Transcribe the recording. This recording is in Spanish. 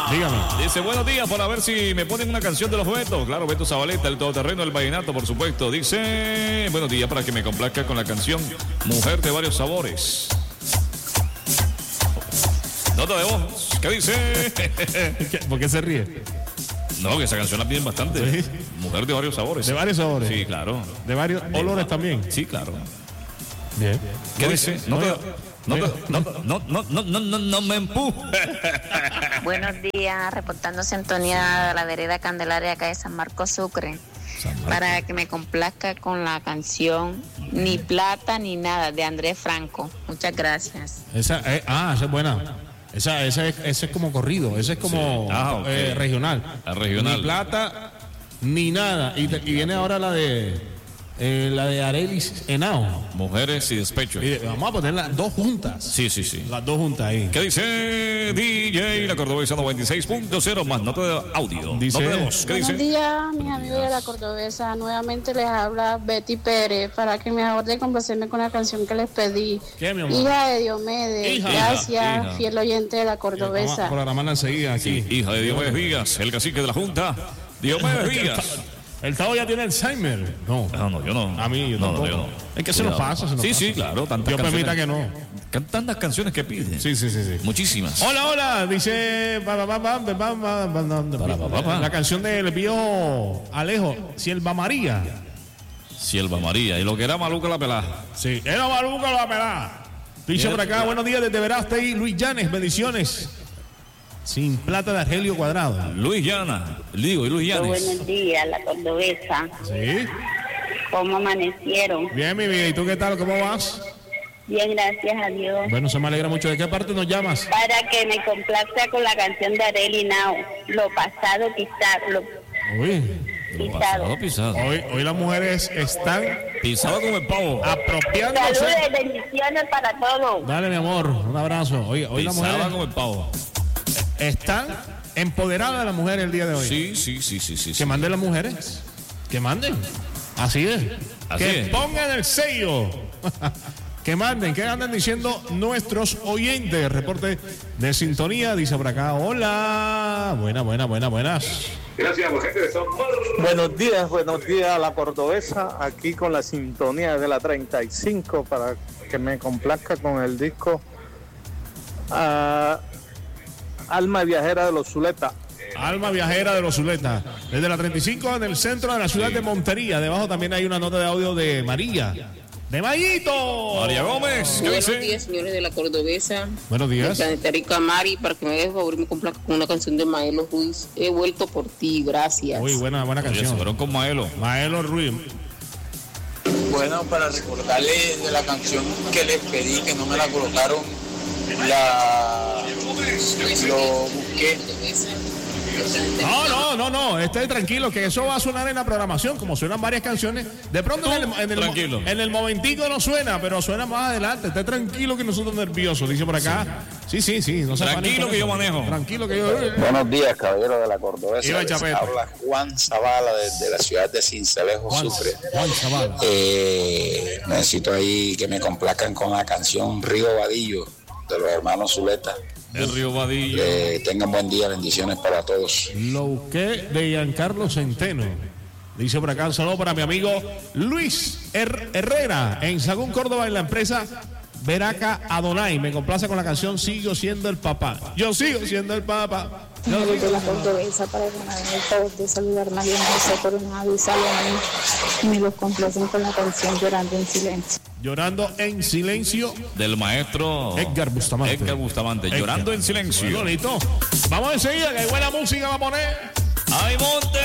Dígame. Dice, buenos días, para ver si me ponen una canción de los Betos. Claro, Beto Zabaleta, el todoterreno del vallenato, por supuesto. Dice, buenos días, para que me complazca con la canción Mujer de varios sabores. Nota de voz, ¿qué dice? ¿Por qué se ríe? No, que esa canción la piden bastante. Sí. Mujer de varios sabores. De varios sabores. Sí, claro. De varios olores también. Sí, claro. Bien. ¿Qué dice? No me empuje. Buenos días, reportando sintonía de la vereda Candelaria acá de San Marcos Sucre. Para que me complazca con la canción Ni Plata ni Nada de Andrés Franco. Muchas gracias. Esa es buena. Ese es como corrido, ese es como sí. Okay. Regional. La regional. Ni plata ni nada. Y viene ahora la de Arelis Henao. Mujeres y despecho. Y vamos a poner las dos juntas. Sí. Las dos juntas ahí. ¿Qué dice DJ La Cordobesa 96.0 más nota de audio? Dice, nota de voz. ¿Qué buenos dice? días, mis amigos de La Cordobesa. Nuevamente les habla Betty Pérez para que me aborde complacerme con la canción que les pedí. ¿Qué, mi amor? Hija de Diomedes. Gracias, hija. fiel oyente de La Cordobesa. Vamos a programarla enseguida aquí. Sí, hija de Diomedes Vigas, el cacique de la Junta. Diomedes Vigas. El Tavo ya tiene Alzheimer. No, yo no. A mí, yo tampoco. yo no. Es que se nos pasa. Sí, claro. Dios permita que no. Tantas canciones que piden. Sí. Muchísimas. Hola, dice la canción del viejo Alejo, Sierva María. Sierva María. Y lo que era Maluca la pelada. Sí, era Maluca la pelada. Dice por acá, buenos días desde Verástegui, Luis Llanes, bendiciones. Sin plata de Argelio Cuadrado. Luis Llanes. Buenos días, La Cordobesa. Sí. ¿Cómo amanecieron? Bien, mi vida. ¿Y tú qué tal? ¿Cómo vas? Bien, gracias a Dios. Bueno, se me alegra mucho. ¿De qué parte nos llamas? Para que me complazca con la canción de Arely Henao, Lo pasado pisado. Pisado. Hoy las mujeres están pisado como el pavo. Apropiándose. Saludos y bendiciones para todos. Dale, mi amor, un abrazo. Hoy las mujeres como el pavo. Están empoderadas las mujeres el día de hoy. Sí. Que manden las mujeres. Que manden. Así es. Pongan el sello. Que manden, que andan diciendo nuestros oyentes. Reporte de sintonía, dice por acá. Hola. Buenas. Gracias, gente de San Marcos. Buenos días, La Cordobesa. Aquí con la sintonía de la 35 para que me complazca con el disco Alma Viajera de los Zuleta. Alma Viajera de los Zuleta. Desde la 35 en el centro de la ciudad de Montería. Debajo también hay una nota de audio de María. ¡De Mayito! María Gómez. Buenos días, señores de La Cordobesa. Buenos días. Planetario Camari, para que me deje favor me complazca con una canción de Maelo Ruiz. He vuelto por ti, gracias. Muy buena canción. Se fueron con Maelo. Maelo Ruiz. Bueno, para recordarles de la canción que les pedí, que no me la colocaron, lo busqué. No, esté tranquilo, que eso va a sonar en la programación, como suenan varias canciones. De pronto en el momentico no suena, pero suena más adelante. Esté tranquilo que nosotros nerviosos, dice por acá. Sí, no se tranquilo que yo manejo. Tranquilo que yo. Buenos días, caballero de La Cordobesa. Habla Juan Zavala desde la ciudad de Sincelejo, Sucre. Juan Zavala. Necesito ahí que me complazcan con la canción Río Vadillo de los hermanos Zuleta. El Río Vadillo. Tengan buen día, bendiciones para todos. Lo que de Giancarlo Centeno. Dice por acá, un saludo para mi amigo Luis Herrera en Sagún, Córdoba, en la empresa Veraca Adonai. Me complace con la canción Sigo siendo el papá. Yo sigo siendo el papá. De La Cordobesa para que me den el favor de saludar a María José Coronado y Salomé. Y me los complacen con la canción Llorando en Silencio. Llorando en Silencio del maestro Edgar Bustamante. Llorando en Silencio. Muy bonito. Vamos enseguida, que hay buena música va a poner. ¡Ay, monte!